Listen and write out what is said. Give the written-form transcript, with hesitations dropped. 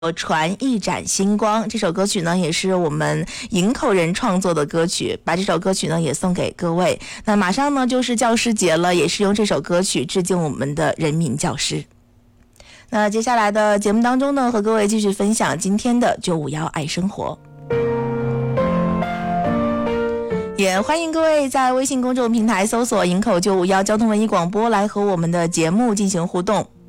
传一盏星光，这首歌曲呢也是我们营口人创作的歌曲，把这首歌曲呢也送给各位。那马上呢就是教师节了，也是用这首歌曲致敬我们的人民教师。那接下来的节目当中呢，和各位继续分享今天的951爱生活，也欢迎各位在微信公众平台搜索营口951交通文艺广播来和我们的节目进行互动。